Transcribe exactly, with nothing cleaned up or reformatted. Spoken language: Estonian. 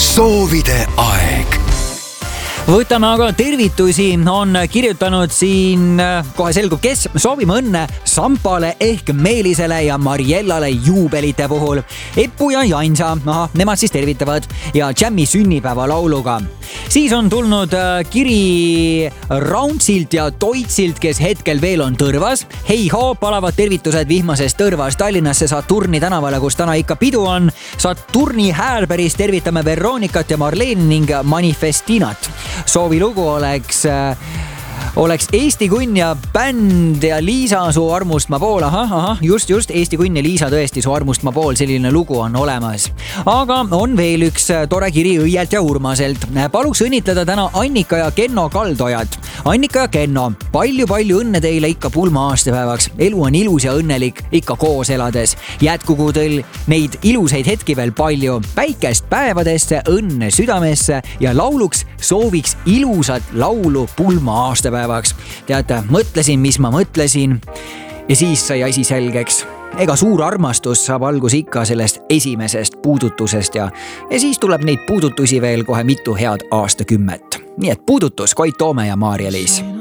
soovide aeg. Võtame aga tervitusi, on kirjutanud siin, kohe selgub, kes. Soovime õnne Sampale ehk Meelisele ja Mariellale juubelite puhul. Eppu ja Jansa, aha, nemad siis tervitavad ja Jammi sünnipäeva lauluga. Siis on tulnud kiri Rauntsilt ja Toitsilt, kes hetkel veel on Tõrvas. Hei hoo, palavad tervitused vihmasest Tõrvas Tallinnasse Saturni tänavale, kus täna ikka pidu on. Saturni Häärberis tervitame Veronikat ja Marleen ning Manifestinat. Soovilugu oleks, oleks Eesti Kunn ja bänd ja Liisa su armust ma pool. Ahah, ahah, just, just Eesti Kunn ja Liisa tõesti su armust ma pool, selline lugu on olemas. Aga on veel üks tore kiri Õielt ja Urmaselt. Paluks õnnitleda täna Annika ja Kenno Kaldojad. Annika ja Kenno, palju-palju õnne teile ikka pulma aastapäevaks. Elu on ilus ja õnnelik ikka koos elades. Jätkugu teil neid ilusaid hetki veel palju. Päikest päevadesse, õnne südamesse ja lauluks sooviks ilusat laulu pulma aastapäevaks. Teate, mõtlesin, mis ma mõtlesin ja siis sai asi selgeks. Ega suur armastus saab algus ikka sellest esimesest puudutusest ja, ja siis tuleb neid puudutusi veel kohe mitu head aastakümmet. Nii et puudutus Koit Toome ja Maarja-Liis.